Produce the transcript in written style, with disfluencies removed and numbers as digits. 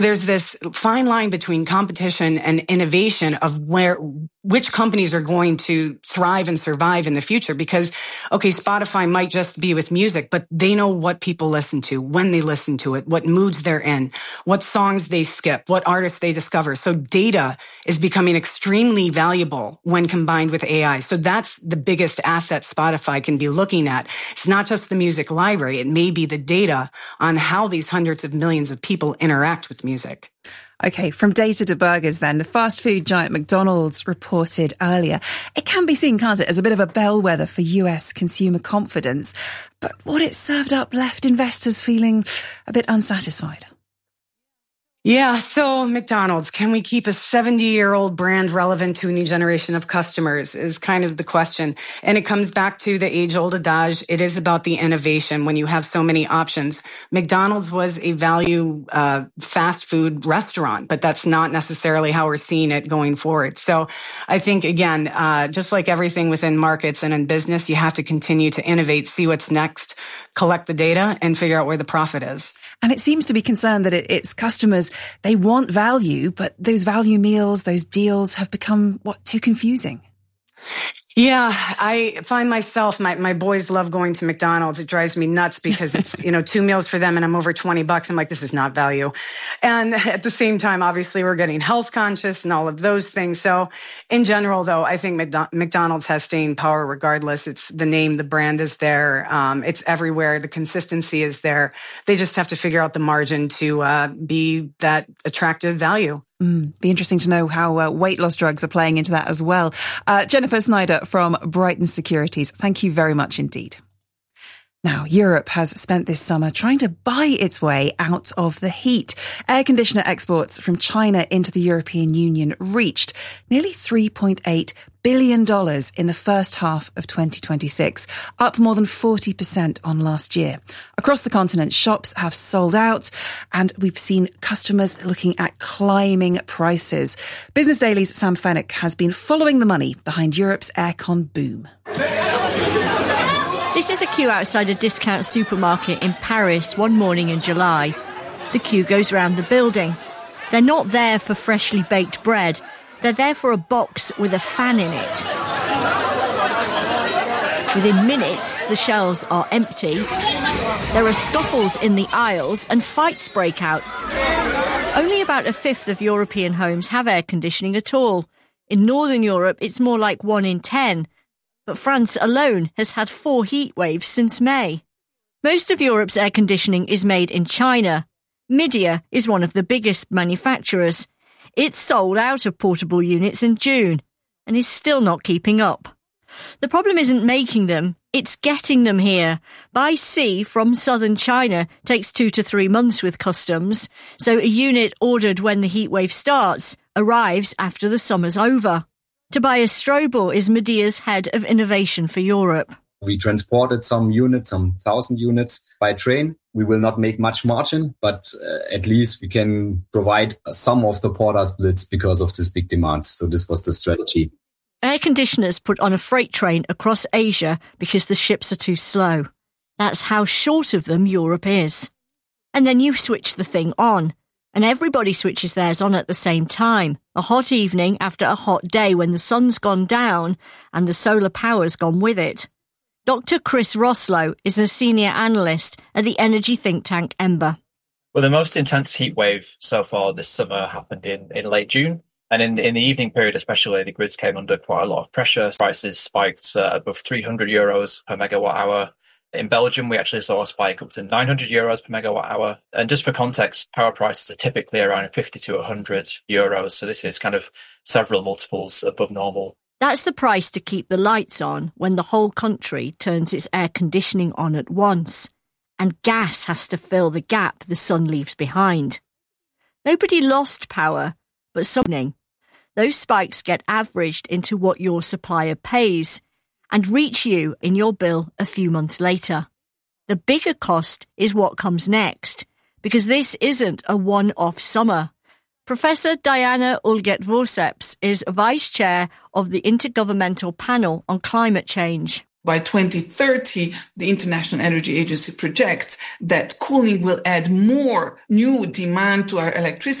There's this fine line between competition and innovation of which companies are going to thrive and survive in the future. Because, okay, Spotify might just be with music, but they know what people listen to, when they listen to it, what moods they're in, what songs they skip, what artists they discover. So data is becoming extremely valuable when combined with AI. So that's the biggest asset Spotify can be looking at. It's not just the music library. It may be the data on how these hundreds of millions of people interact with music. OK, from data to burgers then. The fast food giant McDonald's reported earlier. It can be seen, can't it, as a bit of a bellwether for US consumer confidence. But what it served up left investors feeling a bit unsatisfied. Yeah, so McDonald's, can we keep a 70-year-old brand relevant to a new generation of customers is kind of the question. And it comes back to the age-old adage. It is about the innovation when you have so many options. McDonald's was a value fast food restaurant, but that's not necessarily how we're seeing it going forward. So I think, again, just like everything within markets and in business, you have to continue to innovate, see what's next, collect the data, and figure out where the profit is. And it seems to be concerned that its customers, they want value, but those value meals, those deals have become, too confusing? Yeah, I find myself, my boys love going to McDonald's. It drives me nuts because it's, 2 meals for them and I'm over $20. I'm like, this is not value. And at the same time, obviously, we're getting health conscious and all of those things. So in general, though, I think McDonald's has staying power regardless. It's the name, the brand is there. It's everywhere. The consistency is there. They just have to figure out the margin to be that attractive value. Be interesting to know how weight loss drugs are playing into that as well. Jennifer Snyder from Brighton Securities, thank you very much indeed. Now, Europe has spent this summer trying to buy its way out of the heat. Air conditioner exports from China into the European Union reached nearly $3.8 billion in the first half of 2026, up more than 40% on last year. Across the continent, shops have sold out and we've seen customers looking at climbing prices. Business Daily's Sam Fenwick has been following the money behind Europe's aircon boom. This is a queue outside a discount supermarket in Paris one morning in July. The queue goes round the building. They're not there for freshly baked bread. They're there for a box with a fan in it. Within minutes, the shelves are empty. There are scuffles in the aisles and fights break out. Only about a fifth of European homes have air conditioning at all. In Northern Europe, it's more like 1 in 10. But France alone has had 4 heat waves since May. Most of Europe's air conditioning is made in China. Midea is one of the biggest manufacturers. It sold out of portable units in June and is still not keeping up. The problem isn't making them, it's getting them here. By sea from southern China takes 2 to 3 months with customs, so a unit ordered when the heat wave starts arrives after the summer's over. Tobias Strobel is Midea's head of innovation for Europe. We transported some units, some 1,000 units by train. We will not make much margin, but at least we can provide some of the porter splits because of this big demand. So this was the strategy. Air conditioners put on a freight train across Asia because the ships are too slow. That's how short of them Europe is. And then you switch the thing on. And everybody switches theirs on at the same time. A hot evening after a hot day when the sun's gone down and the solar power's gone with it. Dr. Chris Roslow is a senior analyst at the energy think tank Ember. Well, the most intense heat wave so far this summer happened in late June. And in the evening period especially, the grids came under quite a lot of pressure. Prices spiked above 300 euros per megawatt hour. In Belgium, we actually saw a spike up to 900 euros per megawatt hour. And just for context, power prices are typically around 50 to 100 euros. So this is kind of several multiples above normal. That's the price to keep the lights on when the whole country turns its air conditioning on at once. And gas has to fill the gap the sun leaves behind. Nobody lost power, but something. Those spikes get averaged into what your supplier pays and reach you in your bill a few months later. The bigger cost is what comes next, because this isn't a one-off summer. Professor Diana Ulget-Vorceps is Vice Chair of the Intergovernmental Panel on Climate Change. By 2030, the International Energy Agency projects that cooling will add more new demand to our electricity